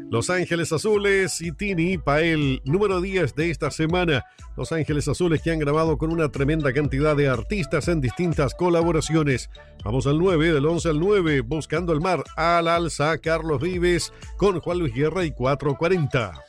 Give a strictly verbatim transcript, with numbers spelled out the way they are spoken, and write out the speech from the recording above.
Los Ángeles Azules y Tini Pael, número diez de esta semana. Los Ángeles Azules que han grabado con una tremenda cantidad de artistas en distintas colaboraciones. Vamos al nueve, del once al nueve, Buscando el Mar, al alza, Carlos Vives con Juan Luis Guerra y cuatro cuarenta.